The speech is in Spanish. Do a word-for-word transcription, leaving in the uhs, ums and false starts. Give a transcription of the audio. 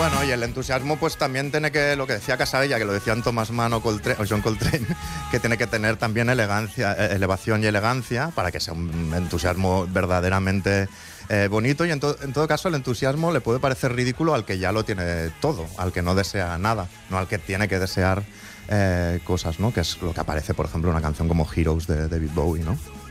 bueno, y el entusiasmo pues también tiene que, lo que decía Casabella, que lo decían Thomas Mann o, Coltrane, o John Coltrane, que tiene que tener también elegancia, elevación y elegancia para que sea un entusiasmo verdaderamente eh, bonito, y en, to, en todo caso el entusiasmo le puede parecer ridículo al que ya lo tiene todo, al que no desea nada, no al que tiene que desear eh, cosas, ¿no? Que es lo que aparece, por ejemplo, en una canción como Heroes de David Bowie, ¿no?